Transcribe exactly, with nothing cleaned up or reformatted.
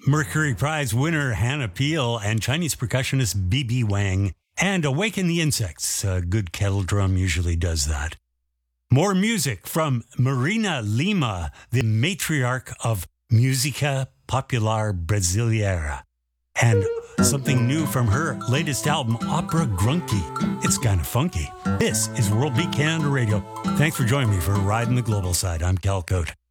Mercury Prize winner Hannah Peel and Chinese percussionist B B Wang. And Awaken the Insects. A good kettle drum usually does that. More music from Marina Lima, the matriarch of Musica Popular Brasileira. And something new from her latest album, Opera Grunky. It's kind of funky. This is World Beat Canada Radio. Thanks for joining me for a ride in the global side. I'm Cal Cote.